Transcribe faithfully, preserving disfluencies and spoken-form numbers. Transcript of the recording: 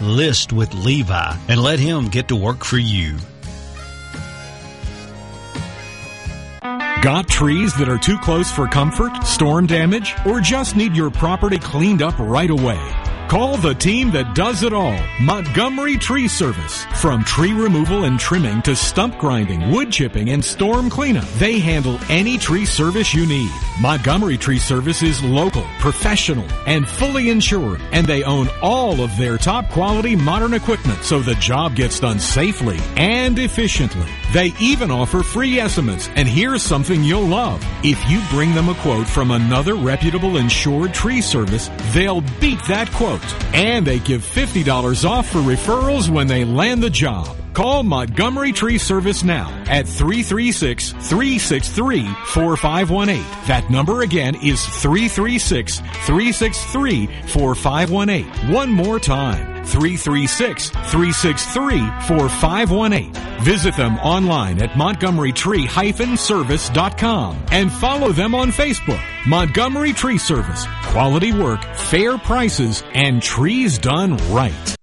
List with Levi and let him get to work for you. Got trees that are too close for comfort, storm damage, or just need your property cleaned up right away? Call the team that does it all, Montgomery Tree Service. From tree removal and trimming to stump grinding, wood chipping, and storm cleanup, they handle any tree service you need. Montgomery Tree Service is local, professional, and fully insured, and they own all of their top quality modern equipment so the job gets done safely and efficiently. They even offer free estimates, and here's something you'll love. If you bring them a quote from another reputable insured tree service, they'll beat that quote. And they give fifty dollars off for referrals when they land the job. Call Montgomery Tree Service now at three three six, three six three, four five one eight. That number again is three three six, three six three, four five one eight. One more time, three three six, three six three, four five one eight. Visit them online at montgomery tree dash service dot com and follow them on Facebook. Montgomery Tree Service. Quality work, fair prices, and trees done right.